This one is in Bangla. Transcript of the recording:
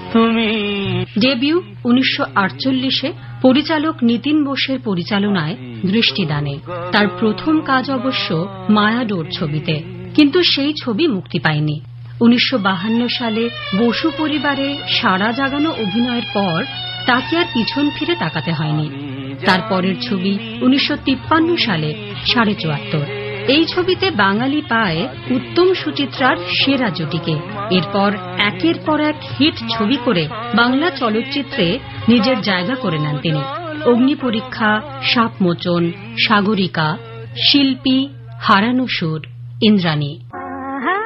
ডেবিউ 1948-এ পরিচালক নিতিন বোসের পরিচালনায় দৃষ্টিদানে। তার প্রথম কাজ অবশ্য মায়াডোর ছবিতে, কিন্তু সেই ছবি মুক্তি পায়নি। 1952 সালে বসু পরিবারে সাড়া জাগানো অভিনয়ের পর তাকে আর পিছন ফিরে তাকাতে হয়নি। তার পরের ছবি 1953 সালে 74.5। এই ছবিতে বাঙালি পায় উত্তম সুচিত্রার সেরা জুটিকে। এরপর একের পর এক হিট ছবি করে বাংলা চলচ্চিত্রে নিজের জায়গা করে নেন তিনি। অগ্নিপরীক্ষা, সাপমোচন, সাগরিকা, শিল্পী, হারানো সুর, ইন্দ্রাণী।